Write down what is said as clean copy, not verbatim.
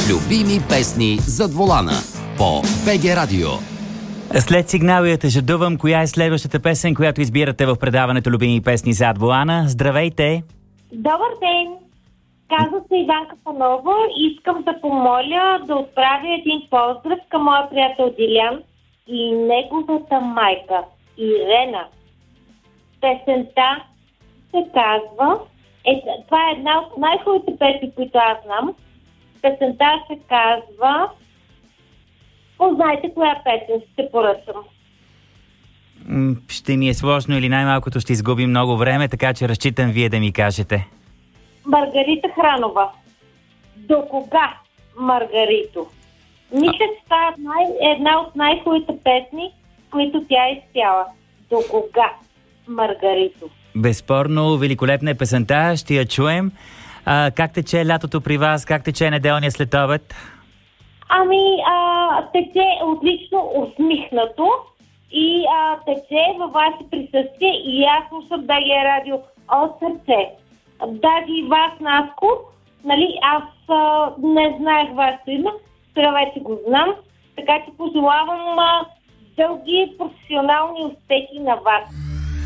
Любими песни зад волана по БГ Радио. След сигнал я те жадувам, коя е следващата песен, която избирате в предаването Любими песни зад волана. Здравейте! Добър ден! Казва се Иванка Панова. Искам да помоля да отправя един поздрав към моя приятел Дилян и неговата майка Ирена. Песента се казва... това е една от най-хубавите песни, които аз знам. Песента се казва... Знаете коя песен ще поръчам? Ще ми е сложно или най-малкото ще изгубим много време, така че разчитам вие да ми кажете. Маргарита Хранова. До кога, Маргарито? Мисля, че това е една от най-хубавите песни, които тя е изпяла. До кога, Маргарито? Безспорно, великолепна е песента, ще я чуем. Как тече лятото при вас? Как тече неделния следобед? Тече отлично усмихнато и тече във ваше присъствие и аз слушам БГ Радио от сърце. Даже и вас, Наско, нали, аз не знаех вашето име, сега вече го знам, така че пожелавам дълги професионални успехи на вас.